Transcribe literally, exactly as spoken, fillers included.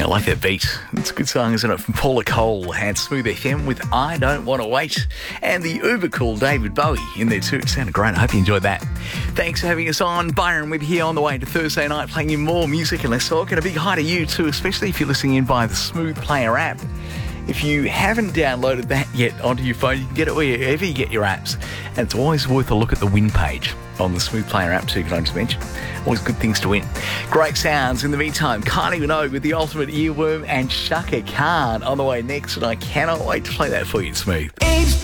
I like that beat. It's a good song, isn't it? From Paula Cole and Smooth F M with I Don't Want to Wait. And the uber cool David Bowie in there too. It sounded great. I hope you enjoyed that. Thanks for having us on. Byron with you here on the way to Thursday night, playing you more music and less talk. And a big hi to you too, especially if you're listening in by the Smooth Player app. If you haven't downloaded that yet onto your phone, you can get it wherever you get your apps. And it's always worth a look at the win page on the Smooth Player app too, can I just mention? Always good things to win. Great sounds. In the meantime, Kylie Minogue with the ultimate earworm and Shaka Khan on the way next, and I cannot wait to play that for you, Smooth.